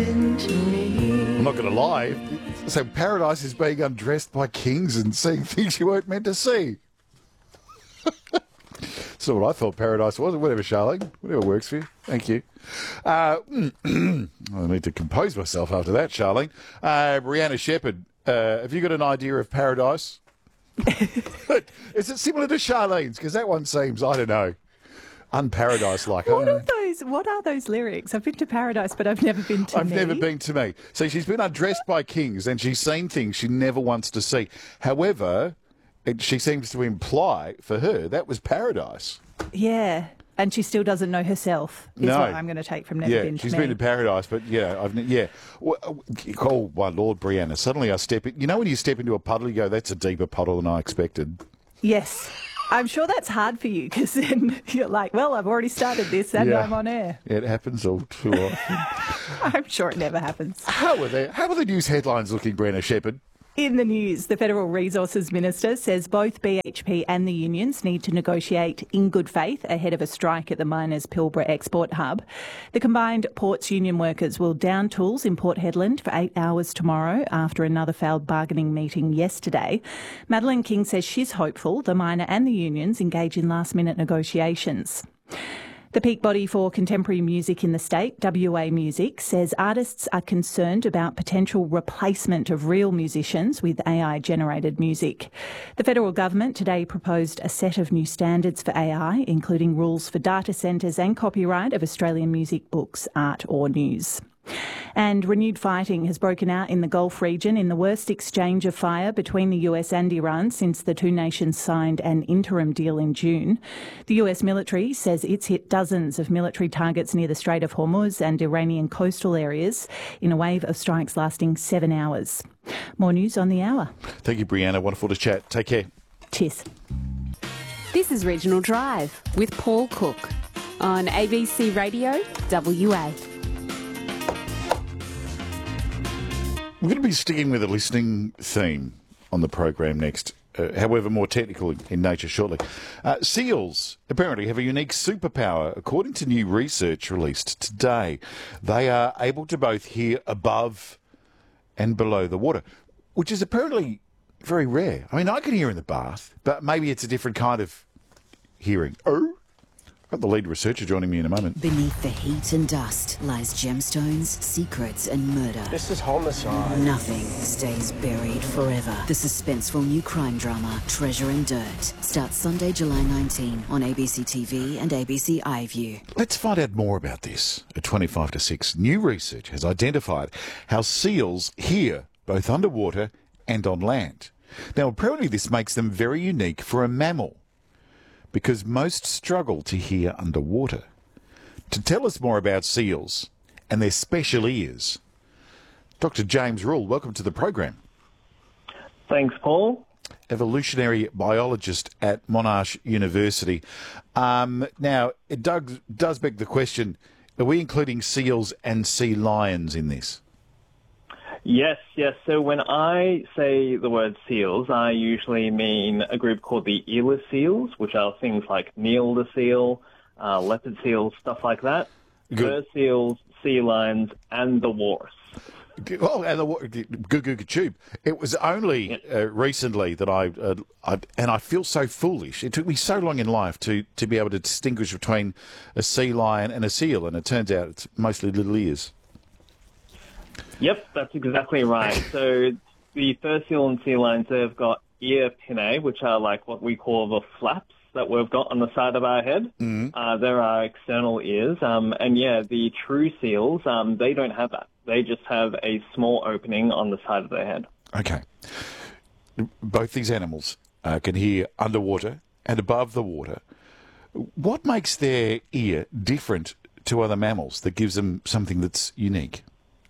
been to me. I'm not going to lie. So paradise is being undressed by kings and seeing things you weren't meant to see. That's not what I thought paradise was. Whatever, Charlene. Whatever works for you. Thank you. I need to compose myself after that, Charlene. Brianna Shepherd, have you got an idea of paradise? Is it similar to Charlene's? Because that one seems, I don't know, unparadise-like. What are those lyrics? I've been to paradise, but I've never been to me. I've never been to me. So she's been undressed by kings and she's seen things she never wants to see. However, she seems to imply, for her, that was paradise. Yeah, and she still doesn't know herself, is No. what I'm going to take from never been to me. She's been to paradise, but oh, my Lord, Brianna, suddenly I step in. You know when you step into a puddle, you go, that's a deeper puddle than I expected. Yes. I'm sure that's hard for you because then you're like, well, I've already started this and I'm on air. It happens all too often. I'm sure it never happens. How are the news headlines looking, Brianna Shepherd? In the news, the Federal Resources Minister says both BHP and the unions need to negotiate in good faith ahead of a strike at the miners' Pilbara export hub. The combined ports union workers will down tools in Port Hedland for 8 hours tomorrow after another failed bargaining meeting yesterday. Madeleine King says she's hopeful the miner and the unions engage in last-minute negotiations. The peak body for contemporary music in the state, WA Music, says artists are concerned about potential replacement of real musicians with AI-generated music. The federal government today proposed a set of new standards for AI, including rules for data centres and copyright of Australian music, books, art or news. And renewed fighting has broken out in the Gulf region in the worst exchange of fire between the US and Iran since the two nations signed an interim deal in June. The US military says it's hit dozens of military targets near the Strait of Hormuz and Iranian coastal areas in a wave of strikes lasting 7 hours. More news on the hour. Thank you, Brianna. Wonderful to chat. Take care. Cheers. This is Regional Drive with Paul Cook on ABC Radio WA. We're going to be sticking with a listening theme on the program next, however more technical in nature shortly. Seals apparently have a unique superpower, according to new research released today. They are able to both hear above and below the water, which is apparently very rare. I mean, I can hear in the bath, but maybe it's a different kind of hearing. Oh, I've got the lead researcher joining me in a moment. Beneath the heat and dust lies gemstones, secrets and murder. This is homicide. Nothing stays buried forever. The suspenseful new crime drama, Treasure and Dirt, starts Sunday, July 19 on ABC TV and ABC iView. Let's find out more about this. At 25 to 6, new research has identified how seals hear both underwater and on land. Now, apparently this makes them very unique for a mammal, because most struggle to hear underwater. To tell us more about seals and their special ears, Dr. James Rule, welcome to the program. Thanks, Paul. Evolutionary biologist at Monash University. Now, it does beg the question, are we including seals and sea lions in this? Yes. So when I say the word seals, I usually mean a group called the earless seals, which are things like Neil the seal, leopard seals, stuff like that. Fur seals, sea lions, and the walrus. Oh, and the Goo Tube. It was only recently that I feel so foolish. It took me so long in life to be able to distinguish between a sea lion and a seal, and it turns out it's mostly little ears. Yep, that's exactly right. So the fur seal and sea lions, they've got ear pinnae, which are like what we call the flaps that we've got on the side of our head. Mm-hmm. There are external ears. The true seals, they don't have that. They just have a small opening on the side of their head. Okay. Both these animals can hear underwater and above the water. What makes their ear different to other mammals that gives them something that's unique?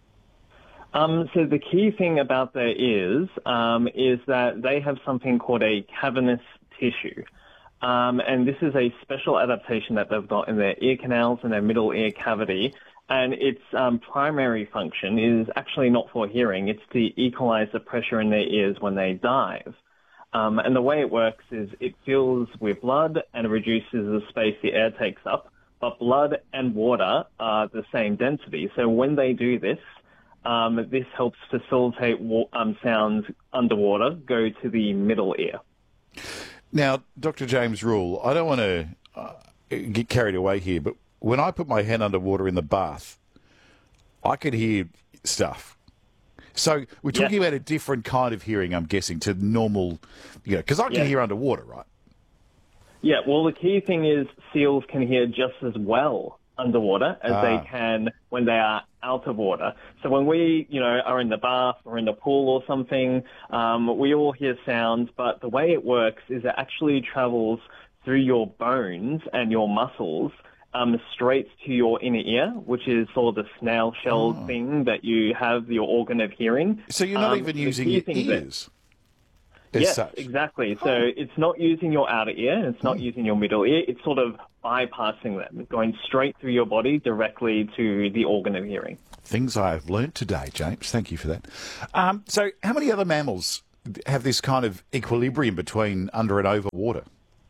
So the key thing about their ears is that they have something called a cavernous tissue. And this is a special adaptation that they've got in their ear canals and their middle ear cavity. And its primary function is actually not for hearing. It's to equalize the pressure in their ears when they dive. And the way it works is it fills with blood and reduces the space the air takes up but blood and water are the same density. So when they do this, this helps facilitate sounds underwater go to the middle ear. Now, Dr. James Rule, I don't want to get carried away here, but when I put my head underwater in the bath, I could hear stuff. So we're talking about a different kind of hearing, I'm guessing, to normal, because I can hear underwater, right? Yeah, well, the key thing is seals can hear just as well underwater as they can when they are out of water. So when we, are in the bath or in the pool or something, we all hear sounds, but the way it works is it actually travels through your bones and your muscles straight to your inner ear, which is sort of the snail shell thing that you have your organ of hearing. So you're not even using your ears? Yes, exactly. So it's not using your outer ear, and it's not using your middle ear. It's sort of bypassing them, going straight through your body directly to the organ of hearing. Things I've learnt today, James. Thank you for that. So how many other mammals have this kind of equilibrium between under and over water?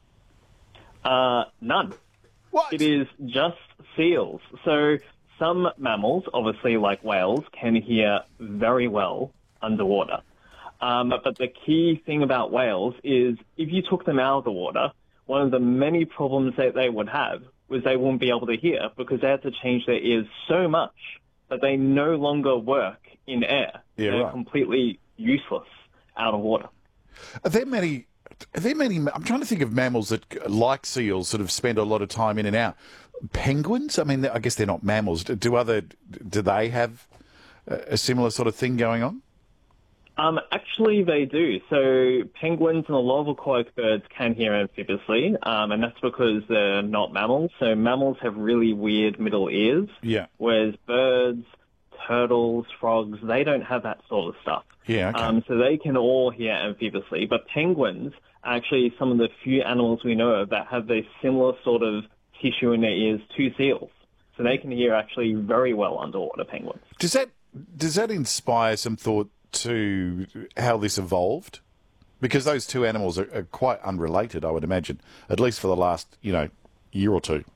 None. What? It is just seals. So some mammals, obviously like whales, can hear very well underwater. But the key thing about whales is if you took them out of the water, one of the many problems that they would have was they wouldn't be able to hear because they had to change their ears so much that they no longer work in air. Yeah, They're right. completely useless out of water. Are there many, I'm trying to think of mammals that, like seals, sort of spend a lot of time in and out. Penguins? I mean, I guess they're not mammals. Do they have a similar sort of thing going on? Actually, they do. So penguins and a lot of aquatic birds can hear amphibiously, and that's because they're not mammals. So mammals have really weird middle ears, whereas birds, turtles, frogs, they don't have that sort of stuff. Yeah, okay. So they can all hear amphibiously. But penguins are actually some of the few animals we know of that have this similar sort of tissue in their ears to seals. So they can hear actually very well underwater, penguins. Does that inspire some thought to how this evolved? Because those two animals are quite unrelated, I would imagine, at least for the last, year or two.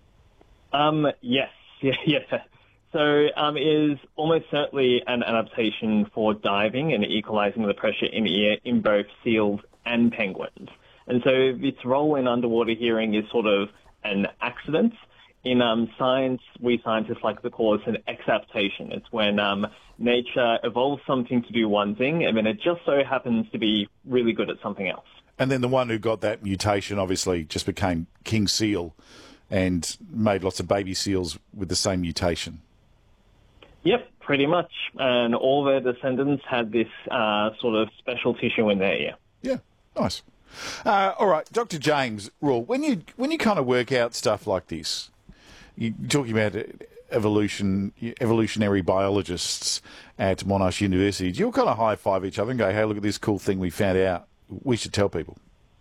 Yes. Yeah. So it is almost certainly an adaptation for diving and equalizing the pressure in the ear in both seals and penguins. And so its role in underwater hearing is sort of an accident. In science, we scientists like to call it an exaptation. It's when nature evolves something to do one thing, and then it just so happens to be really good at something else. And then the one who got that mutation obviously just became king seal and made lots of baby seals with the same mutation. Yep, pretty much. And all their descendants had this sort of special tissue in their ear. Yeah, nice. All right, Dr. James Rule, when you kind of work out stuff like this, you're talking about evolutionary biologists at Monash University. Do you all kind of high-five each other and go, hey, look at this cool thing we found out. We should tell people?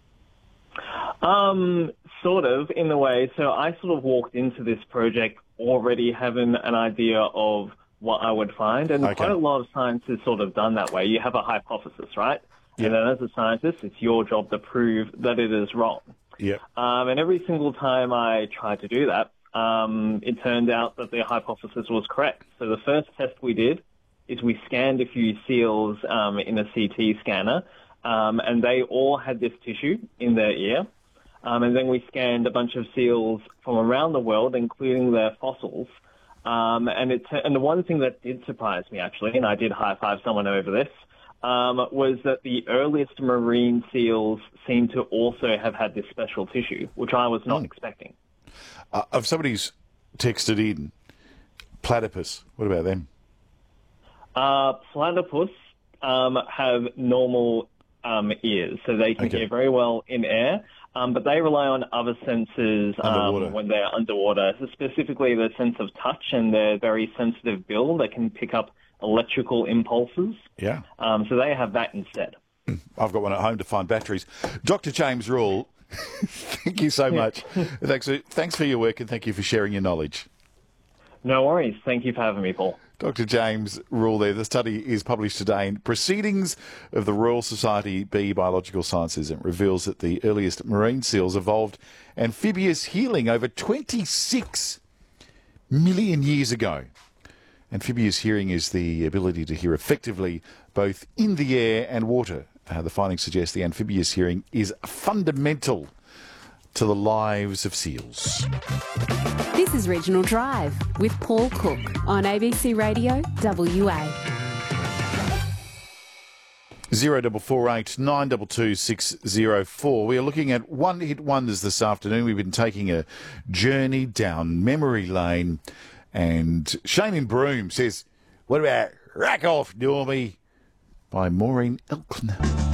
Sort of, in a way. So I sort of walked into this project already having an idea of what I would find, and quite a lot of science is sort of done that way. You have a hypothesis, right? Yeah. And then as a scientist, it's your job to prove that it is wrong. Yeah. And every single time I tried to do that, it turned out that the hypothesis was correct. So the first test we did is we scanned a few seals in a CT scanner, and they all had this tissue in their ear. And then we scanned a bunch of seals from around the world, including their fossils. And the one thing that did surprise me, actually, and I did high-five someone over this, was that the earliest marine seals seem to also have had this special tissue, which I was not expecting. Somebody's texted in, platypus. What about them? Platypus have normal ears, so they can hear very well in air, but they rely on other senses when they're underwater, so specifically the sense of touch and their very sensitive bill that can pick up electrical impulses. Yeah. So they have that instead. I've got one at home to find batteries. Dr. James Rule, thank you so much. Thanks for your work and thank you for sharing your knowledge. No worries. Thank you for having me, Paul. Dr. James Rule there. The study is published today in Proceedings of the Royal Society B Biological Sciences. It reveals that the earliest marine seals evolved amphibious hearing over 26 million years ago. Amphibious hearing is the ability to hear effectively both in the air and water. The findings suggest the amphibious hearing is fundamental to the lives of seals. This is Regional Drive with Paul Cook on ABC Radio WA. 0448 922 604. We are looking at one-hit wonders this afternoon. We've been taking a journey down memory lane, and Shane in Broome says, what about Rack Off Normie by Maureen Elkner?